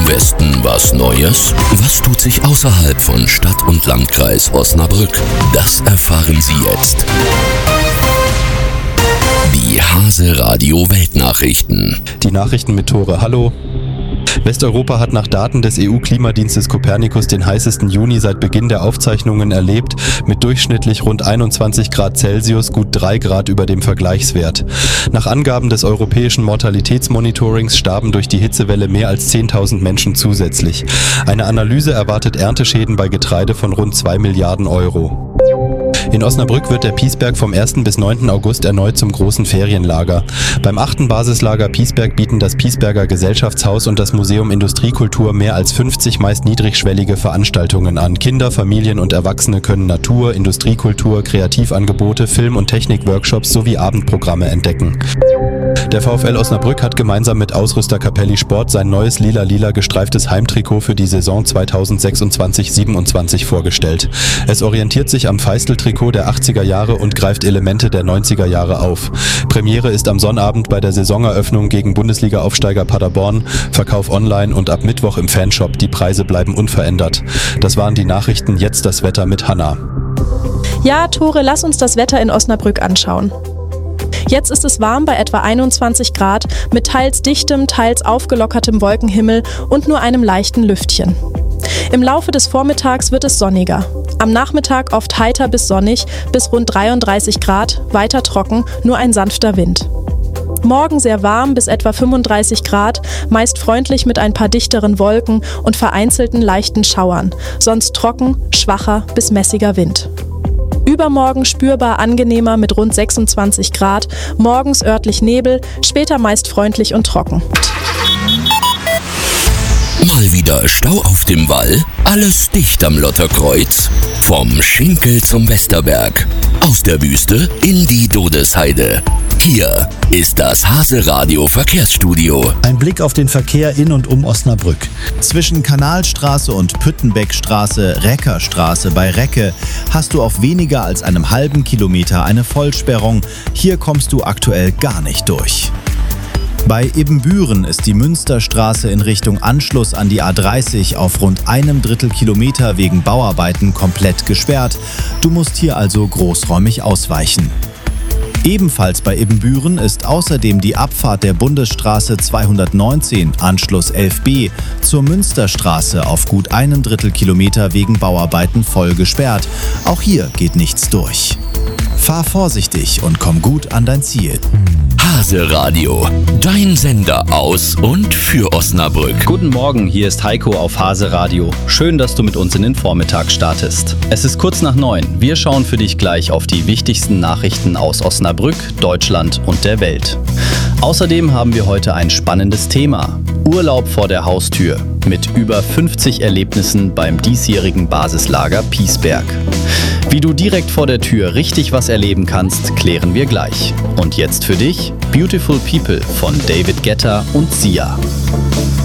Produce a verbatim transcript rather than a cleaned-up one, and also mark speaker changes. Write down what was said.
Speaker 1: Westen was Neues? Was tut sich außerhalb von Stadt und Landkreis Osnabrück? Das erfahren Sie jetzt. Die Hase Radio Weltnachrichten.
Speaker 2: Die Nachrichten mit Tore. Hallo. Westeuropa hat nach Daten des E U-Klimadienstes Copernicus den heißesten Juni seit Beginn der Aufzeichnungen erlebt, mit durchschnittlich rund einundzwanzig Grad Celsius, gut drei Grad über dem Vergleichswert. Nach Angaben des europäischen Mortalitätsmonitorings starben durch die Hitzewelle mehr als zehntausend Menschen zusätzlich. Eine Analyse erwartet Ernteschäden bei Getreide von rund zwei Milliarden Euro. In Osnabrück wird der Piesberg vom ersten bis neunten August erneut zum großen Ferienlager. Beim achten Basislager Piesberg bieten das Piesberger Gesellschaftshaus und das Museum Industriekultur mehr als fünfzig meist niedrigschwellige Veranstaltungen an. Kinder, Familien und Erwachsene können Natur, Industriekultur, Kreativangebote, Film- und Technikworkshops sowie Abendprogramme entdecken. Der VfL Osnabrück hat gemeinsam mit Ausrüster Capelli Sport sein neues lila-lila gestreiftes Heimtrikot für die Saison zweitausendsechsundzwanzig siebenundzwanzig vorgestellt. Es orientiert sich am Feistel-Trikot der achtziger Jahre und greift Elemente der neunziger Jahre auf. Premiere ist am Sonnabend bei der Saisoneröffnung gegen Bundesliga-Aufsteiger Paderborn, Verkauf online und ab Mittwoch im Fanshop. Die Preise bleiben unverändert. Das waren die Nachrichten, jetzt das Wetter mit Hanna.
Speaker 3: Ja, Tore, lass uns das Wetter in Osnabrück anschauen. Jetzt ist es warm bei etwa einundzwanzig Grad mit teils dichtem, teils aufgelockertem Wolkenhimmel und nur einem leichten Lüftchen. Im Laufe des Vormittags wird es sonniger. Am Nachmittag oft heiter bis sonnig, bis rund dreiunddreißig Grad, weiter trocken, nur ein sanfter Wind. Morgen sehr warm bis etwa fünfunddreißig Grad, meist freundlich mit ein paar dichteren Wolken und vereinzelten leichten Schauern, sonst trocken, schwacher bis mäßiger Wind. Übermorgen spürbar angenehmer mit rund sechsundzwanzig Grad, morgens örtlich Nebel, später meist freundlich und trocken.
Speaker 1: Mal wieder Stau auf dem Wall? Alles dicht am Lotterkreuz? Vom Schinkel zum Westerberg. Aus der Wüste in die Dodesheide. Hier ist das Hase Radio Verkehrsstudio.
Speaker 4: Ein Blick auf den Verkehr in und um Osnabrück. Zwischen Kanalstraße und Püttenbeckstraße, Reckerstraße bei Recke hast du auf weniger als einem halben Kilometer eine Vollsperrung. Hier kommst du aktuell gar nicht durch. Bei Ibbenbüren ist die Münsterstraße in Richtung Anschluss an die A dreißig auf rund einem Drittel Kilometer wegen Bauarbeiten komplett gesperrt. Du musst hier also großräumig ausweichen. Ebenfalls bei Ibbenbüren ist außerdem die Abfahrt der Bundesstraße zweihundertneunzehn, Anschluss elf b, zur Münsterstraße auf gut einem Drittel Kilometer wegen Bauarbeiten voll gesperrt. Auch hier geht nichts durch. Fahr vorsichtig und komm gut an dein Ziel.
Speaker 1: Hase Radio, dein Sender aus und für Osnabrück.
Speaker 5: Guten Morgen, hier ist Heiko auf Hase Radio. Schön, dass du mit uns in den Vormittag startest. Es ist kurz nach neun. Wir schauen für dich gleich auf die wichtigsten Nachrichten aus Osnabrück, Deutschland und der Welt. Außerdem haben wir heute ein spannendes Thema. Urlaub vor der Haustür mit über fünfzig Erlebnissen beim diesjährigen Basislager Piesberg. Wie du direkt vor der Tür richtig was erleben kannst, klären wir gleich. Und jetzt für dich Beautiful People von David Guetta und Sia.